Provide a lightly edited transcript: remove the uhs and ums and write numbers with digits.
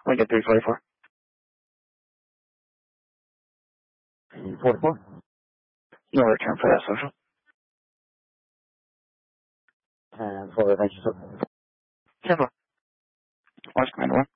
We get 344. 44? No return for that social. And 4, thank you, sir. 10-4. Watch Commander 1.